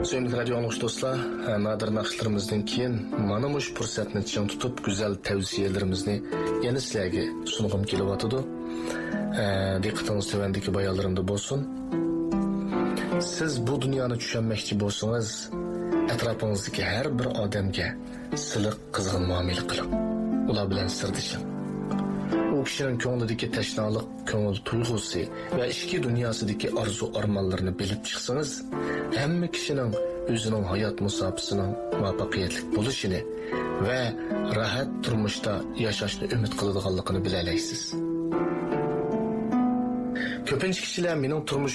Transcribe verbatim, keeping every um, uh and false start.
Sevgili radyo anlıqçı dostlar, nadir naqshlarımızdan keyin mana mush fursatni ching tutib, güzel tavsiyalarimizni yana sizlarga sunug'im kelyapti. Diqqatingiz tuvandagi bayonlarimda bo'lsin. Siz bu dunyoni tushunmoqchi bo'lsangiz, atrofingizdagi har bir odamga siliq, qizg'in muomala qiling. Ular bilan sirdishing. O kişinin ko'nglidagi tashnoliq, ko'ngil tuyg'usi va ichki dunyosidagi orzu-armonlarini bilib chiqsangiz, hamma kishining o'zining hayot musofasining muvaffaqiyatli bo'lishini va rahat turmushda yashashni umid qiladiganligini bila olasiz. Ko'pincha kishilar mening turmush